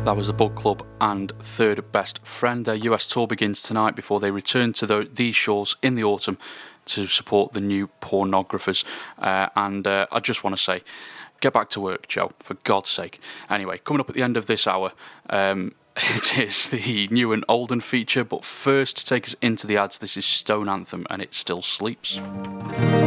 That was the Bug Club and Third Best Friend. Their US tour begins tonight before they return to these shores in the autumn to support the New Pornographers. I just want to say, get back to work, Joe, for God's sake. Anyway, coming up at the end of this hour, it is the new and olden feature, but first to take us into the ads, this is Stone Anthem and It Still Sleeps.